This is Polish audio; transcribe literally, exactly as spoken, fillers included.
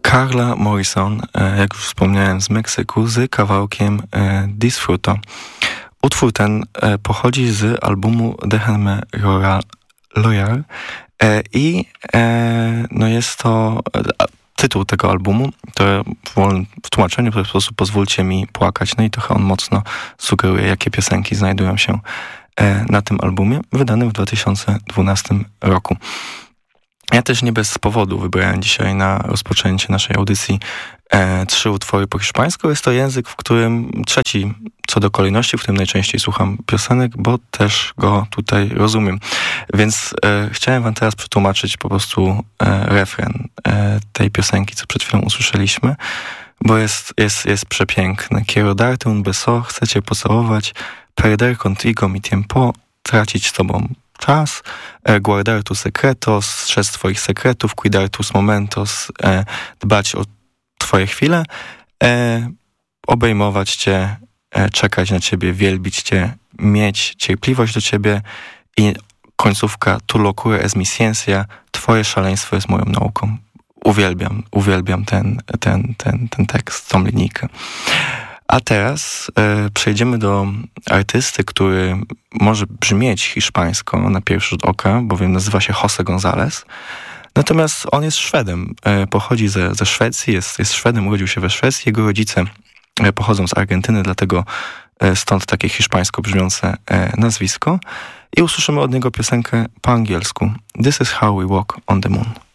Carla Morrison, jak już wspomniałem, z Meksyku, z kawałkiem Disfruto. Utwór ten pochodzi z albumu Déjame Llorar i no jest to tytuł tego albumu, to w wolnym tłumaczeniu w ten sposób Pozwólcie mi płakać. No i trochę on mocno sugeruje, jakie piosenki znajdują się na tym albumie, wydanym w dwa tysiące dwunastym roku. Ja też nie bez powodu wybrałem dzisiaj na rozpoczęcie naszej audycji e, trzy utwory po hiszpańsku. Jest to język, w którym trzeci co do kolejności, w którym najczęściej słucham piosenek, bo też go tutaj rozumiem. Więc e, chciałem wam teraz przetłumaczyć po prostu e, refren e, tej piosenki, co przed chwilą usłyszeliśmy, bo jest, jest, jest przepiękny. Quiero darte un beso, chcę cię pocałować, perder contigo mi tiempo, tracić z tobą czas, e, guardar tus secretos, strzec twoich sekretów, cuidar tus momentos, e, dbać o twoje chwile, e, obejmować cię, e, czekać na ciebie, wielbić cię, mieć cierpliwość do ciebie i końcówka tu locura es mi ciencia, twoje szaleństwo jest moją nauką. Uwielbiam, uwielbiam ten, ten, ten, ten tekst, tą linijkę. A teraz e, przejdziemy do artysty, który może brzmieć hiszpańsko na pierwszy rzut oka, bowiem nazywa się José González. Natomiast on jest Szwedem, e, pochodzi ze, ze Szwecji, jest, jest Szwedem, urodził się we Szwecji. Jego rodzice e, pochodzą z Argentyny, dlatego e, stąd takie hiszpańsko brzmiące e, nazwisko. I usłyszymy od niego piosenkę po angielsku. This is how we walk on the moon.